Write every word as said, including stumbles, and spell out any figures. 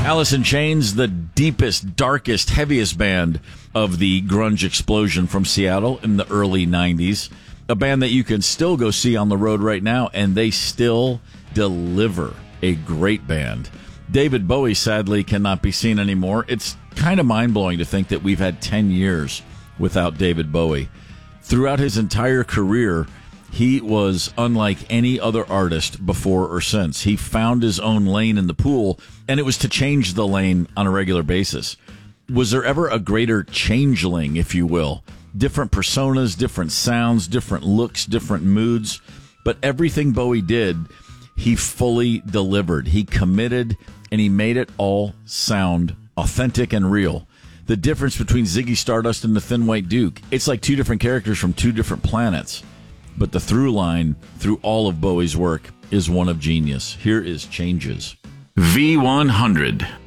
Alice in Chains, the deepest, darkest, heaviest band of the grunge explosion from Seattle in the early nineties. A band that you can still go see on the road right now, and they still deliver. A great band. David Bowie, sadly, cannot be seen anymore. It's kind of mind-blowing to think that we've had ten years without David Bowie. Throughout his entire career, he was unlike any other artist before or since. He found his own lane in the pool, and it was to change the lane on a regular basis. Was there ever a greater changeling, if you will? Different personas, different sounds, different looks, different moods. But everything Bowie did, he fully delivered. He committed, and he made it all sound authentic and real. The difference between Ziggy Stardust and the Thin White Duke, it's like two different characters from two different planets. But the through line through all of Bowie's work is one of genius. Here is Changes. V one hundred.